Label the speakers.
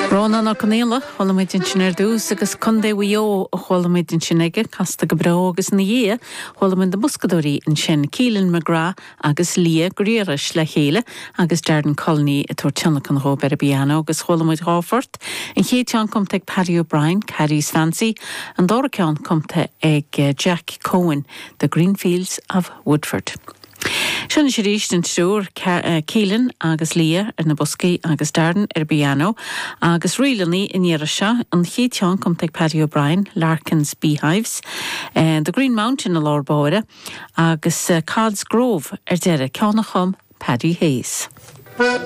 Speaker 1: Rána na canéla, cholamid sin dús agus chundé bhío a cholamid sin aige, casta go bra agus na dhé, cholamid de buscadóí in sin Keelan McGrath agus Lia Greerish le chéile agus Darden Colney a tuairteannach an Rob Arabiano agus cholamid Ráfort. In chéiteán comte ag Paddy O'Brien, Carrie's Fancy, an dóracán comte ag Jack Cohen, the Greenfields of Woodford. Sinna sé ríist an stúr Keelan agus Lia ar na buscaí agus Darden Arabiano agus rialaní in Iarasha an chéiteán comte ag Paddy O'Brien, Larkin's Beehives, the Green Mountain a Lorbóire agus Cods Grove ar deire ceannachom Paddy Hayes.